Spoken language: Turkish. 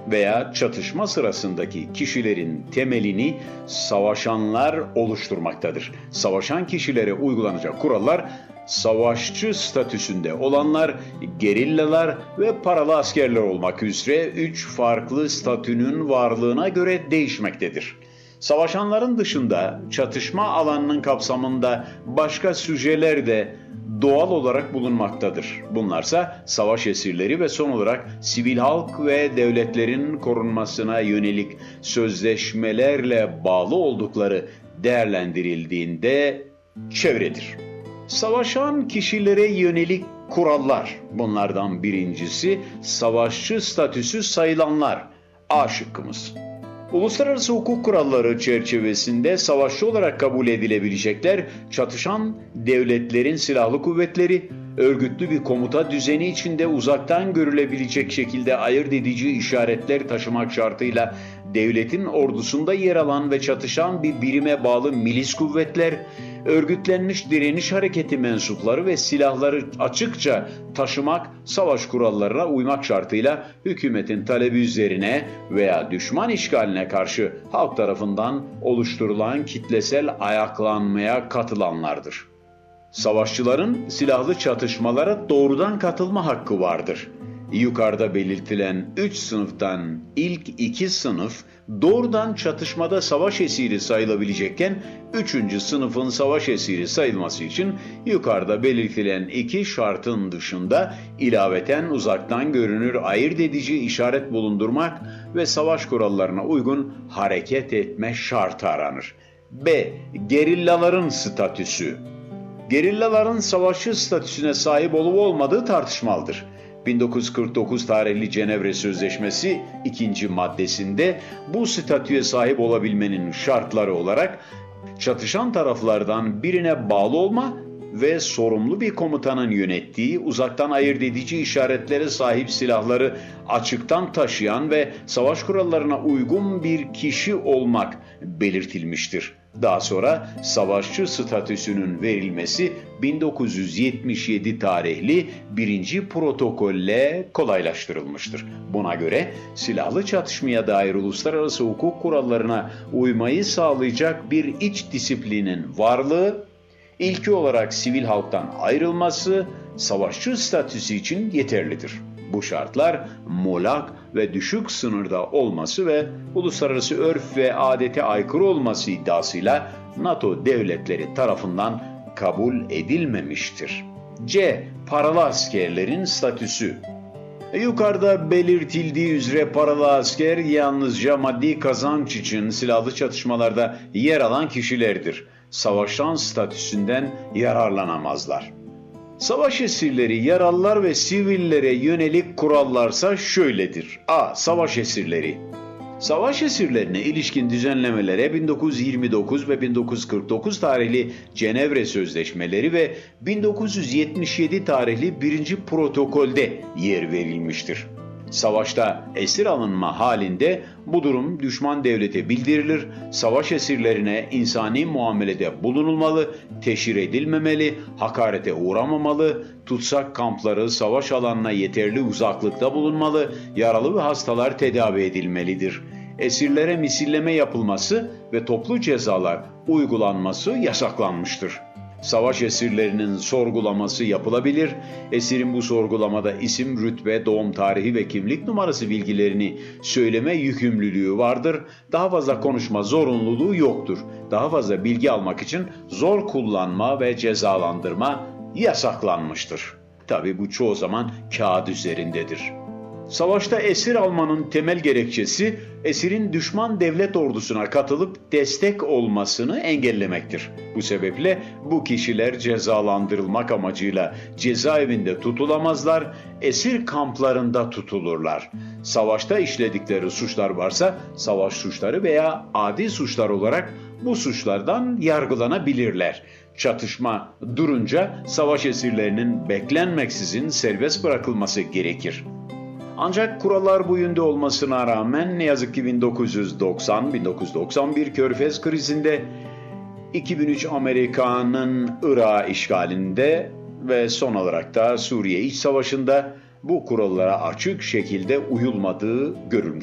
veya çatışma sırasındaki kişilerin temelini savaşanlar oluşturmaktadır. Savaşan kişilere uygulanacak kurallar, savaşçı statüsünde olanlar, gerillalar ve paralı askerler olmak üzere 3 farklı statünün varlığına göre değişmektedir. Savaşanların dışında çatışma alanının kapsamında başka süjeler de doğal olarak bulunmaktadır. Bunlarsa savaş esirleri ve son olarak sivil halk ve devletlerin korunmasına yönelik sözleşmelerle bağlı oldukları değerlendirildiğinde çevredir. Savaşan kişilere yönelik kurallar. Bunlardan birincisi savaşçı statüsü sayılanlar. A şıkkımız. Uluslararası hukuk kuralları çerçevesinde savaşçı olarak kabul edilebilecekler, çatışan devletlerin silahlı kuvvetleri, örgütlü bir komuta düzeni içinde uzaktan görülebilecek şekilde ayırt edici işaretler taşımak şartıyla devletin ordusunda yer alan ve çatışan bir birime bağlı milis kuvvetler, örgütlenmiş direniş hareketi mensupları ve silahları açıkça taşımak, savaş kurallarına uymak şartıyla hükümetin talebi üzerine veya düşman işgaline karşı halk tarafından oluşturulan kitlesel ayaklanmaya katılanlardır. Savaşçıların silahlı çatışmalara doğrudan katılma hakkı vardır. Yukarıda belirtilen 3 sınıftan ilk 2 sınıf doğrudan çatışmada savaş esiri sayılabilecekken 3. sınıfın savaş esiri sayılması için yukarıda belirtilen 2 şartın dışında ilaveten uzaktan görünür ayırt edici işaret bulundurmak ve savaş kurallarına uygun hareket etme şartı aranır. B. Gerillaların statüsü. Gerillaların savaşçı statüsüne sahip olup olmadığı tartışmalıdır. 1949 tarihli Cenevre Sözleşmesi 2. maddesinde bu statüye sahip olabilmenin şartları olarak çatışan taraflardan birine bağlı olma ve sorumlu bir komutanın yönettiği, uzaktan ayırt edici işaretlere sahip silahları açıktan taşıyan ve savaş kurallarına uygun bir kişi olmak belirtilmiştir. Daha sonra savaşçı statüsünün verilmesi 1977 tarihli 1. protokolle kolaylaştırılmıştır. Buna göre silahlı çatışmaya dair uluslararası hukuk kurallarına uymayı sağlayacak bir iç disiplinin varlığı, İlki olarak sivil halktan ayrılması savaşçı statüsü için yeterlidir. Bu şartlar muğlak ve düşük sınırda olması ve uluslararası örf ve adete aykırı olması iddiasıyla NATO devletleri tarafından kabul edilmemiştir. C. Paralı askerlerin statüsü. Yukarıda belirtildiği üzere paralı asker yalnızca maddi kazanç için silahlı çatışmalarda yer alan kişilerdir. Savaşan statüsünden yararlanamazlar. Savaş esirleri, yaralılar ve sivillere yönelik kurallarsa şöyledir. A. Savaş esirleri. Savaş esirlerine ilişkin düzenlemelere 1929 ve 1949 tarihli Cenevre Sözleşmeleri ve 1977 tarihli 1. protokolde yer verilmiştir. Savaşta esir alınma halinde bu durum düşman devlete bildirilir, savaş esirlerine insani muamelede bulunulmalı, teşhir edilmemeli, hakarete uğramamalı, tutsak kampları savaş alanına yeterli uzaklıkta bulunmalı, yaralı ve hastalar tedavi edilmelidir. Esirlere misilleme yapılması ve toplu cezalar uygulanması yasaklanmıştır. Savaş esirlerinin sorgulaması yapılabilir. Esirin bu sorgulamada isim, rütbe, doğum tarihi ve kimlik numarası bilgilerini söyleme yükümlülüğü vardır. Daha fazla konuşma zorunluluğu yoktur. Daha fazla bilgi almak için zor kullanma ve cezalandırma yasaklanmıştır. Tabii bu çoğu zaman kağıt üzerindedir. Savaşta esir almanın temel gerekçesi esirin düşman devlet ordusuna katılıp destek olmasını engellemektir. Bu sebeple bu kişiler cezalandırılmak amacıyla cezaevinde tutulamazlar, esir kamplarında tutulurlar. Savaşta işledikleri suçlar varsa savaş suçları veya adi suçlar olarak bu suçlardan yargılanabilirler. Çatışma durunca savaş esirlerinin beklenmeksizin serbest bırakılması gerekir. Ancak kurallar bu yönde olmasına rağmen ne yazık ki 1990-1991 Körfez krizinde, 2003 Amerika'nın Irak işgalinde ve son olarak da Suriye İç Savaşı'nda bu kurallara açık şekilde uyulmadığı görülmüştür.